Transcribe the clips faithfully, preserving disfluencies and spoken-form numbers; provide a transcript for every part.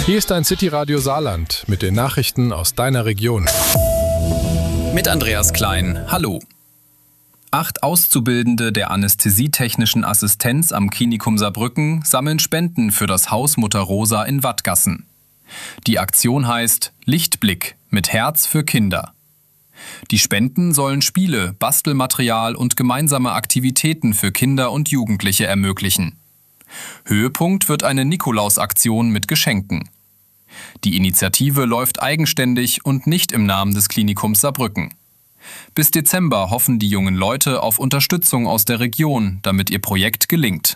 Hier ist ein City Radio Saarland mit den Nachrichten aus deiner Region. Mit Andreas Klein, hallo. Acht Auszubildende der anästhesietechnischen Assistenz am Klinikum Saarbrücken sammeln Spenden für das Haus Mutter Rosa in Wattgassen. Die Aktion heißt Lichtblick mit Herz für Kinder. Die Spenden sollen Spiele, Bastelmaterial und gemeinsame Aktivitäten für Kinder und Jugendliche ermöglichen. Höhepunkt wird eine Nikolaus-Aktion mit Geschenken. Die Initiative läuft eigenständig und nicht im Namen des Klinikums Saarbrücken. Bis Dezember hoffen die jungen Leute auf Unterstützung aus der Region, damit ihr Projekt gelingt.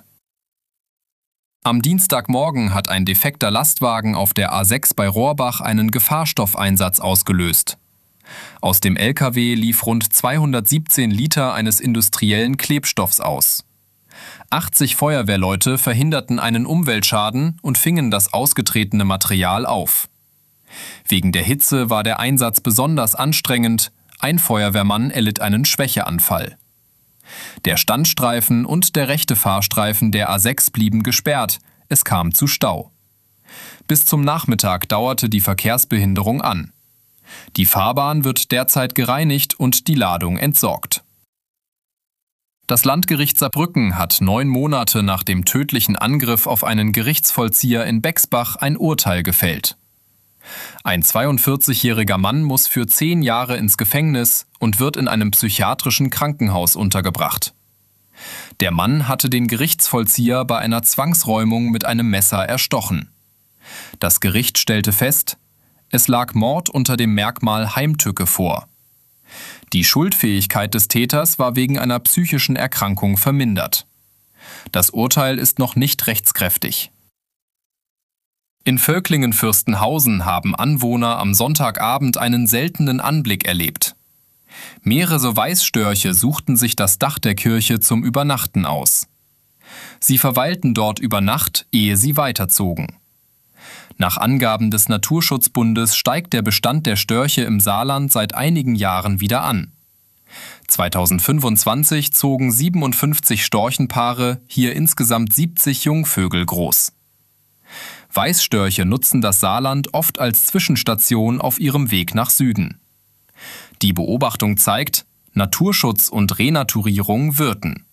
Am Dienstagmorgen hat ein defekter Lastwagen auf der A sechs bei Rohrbach einen Gefahrstoffeinsatz ausgelöst. Aus dem L K W lief rund zweihundertsiebzehn Liter eines industriellen Klebstoffs aus. achtzig Feuerwehrleute verhinderten einen Umweltschaden und fingen das ausgetretene Material auf. Wegen der Hitze war der Einsatz besonders anstrengend. Ein Feuerwehrmann erlitt einen Schwächeanfall. Der Standstreifen und der rechte Fahrstreifen der A sechs blieben gesperrt. Es kam zu Stau. Bis zum Nachmittag dauerte die Verkehrsbehinderung an. Die Fahrbahn wird derzeit gereinigt und die Ladung entsorgt. Das Landgericht Saarbrücken hat neun Monate nach dem tödlichen Angriff auf einen Gerichtsvollzieher in Bexbach ein Urteil gefällt. Ein zweiundvierzigjähriger Mann muss für zehn Jahre ins Gefängnis und wird in einem psychiatrischen Krankenhaus untergebracht. Der Mann hatte den Gerichtsvollzieher bei einer Zwangsräumung mit einem Messer erstochen. Das Gericht stellte fest, es lag Mord unter dem Merkmal Heimtücke vor. Die Schuldfähigkeit des Täters war wegen einer psychischen Erkrankung vermindert. Das Urteil ist noch nicht rechtskräftig. In Völklingen-Fürstenhausen haben Anwohner am Sonntagabend einen seltenen Anblick erlebt. Mehrere Weißstörche suchten sich das Dach der Kirche zum Übernachten aus. Sie verweilten dort über Nacht, ehe sie weiterzogen. Nach Angaben des Naturschutzbundes steigt der Bestand der Störche im Saarland seit einigen Jahren wieder an. zweitausendfünfundzwanzig zogen siebenundfünfzig Storchenpaare hier insgesamt siebzig Jungvögel groß. Weißstörche nutzen das Saarland oft als Zwischenstation auf ihrem Weg nach Süden. Die Beobachtung zeigt, Naturschutz und Renaturierung wirken.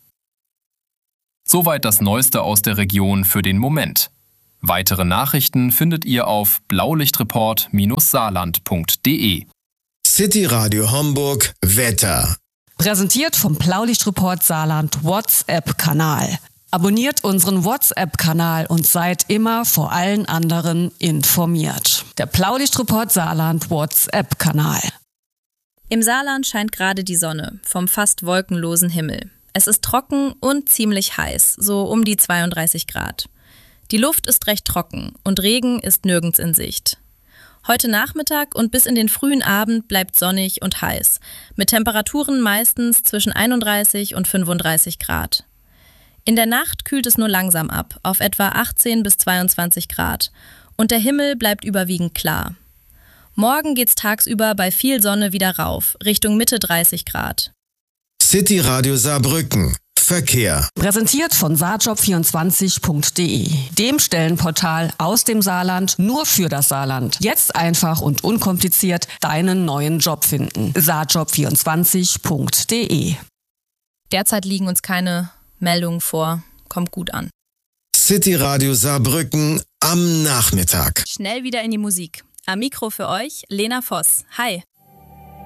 Soweit das Neueste aus der Region für den Moment. Weitere Nachrichten findet ihr auf blaulichtreport saarland punkt de. City Radio Homburg Wetter. Präsentiert vom Blaulichtreport Saarland WhatsApp-Kanal. Abonniert unseren WhatsApp-Kanal und seid immer vor allen anderen informiert. Der Blaulichtreport Saarland WhatsApp-Kanal. Im Saarland scheint gerade die Sonne vom fast wolkenlosen Himmel. Es ist trocken und ziemlich heiß, so um die zweiunddreißig Grad. Die Luft ist recht trocken und Regen ist nirgends in Sicht. Heute Nachmittag und bis in den frühen Abend bleibt sonnig und heiß, mit Temperaturen meistens zwischen einunddreißig und fünfunddreißig Grad. In der Nacht kühlt es nur langsam ab, auf etwa achtzehn bis zweiundzwanzig Grad, und der Himmel bleibt überwiegend klar. Morgen geht's tagsüber bei viel Sonne wieder rauf, Richtung Mitte dreißig Grad. City Radio Saarbrücken. Verkehr. Präsentiert von saarjob vierundzwanzig punkt de, dem Stellenportal aus dem Saarland nur für das Saarland. Jetzt einfach und unkompliziert deinen neuen Job finden. saarjob vierundzwanzig punkt de. Derzeit liegen uns keine Meldungen vor. Kommt gut an. City Radio Saarbrücken am Nachmittag. Schnell wieder in die Musik. Am Mikro für euch Lena Voss. Hi.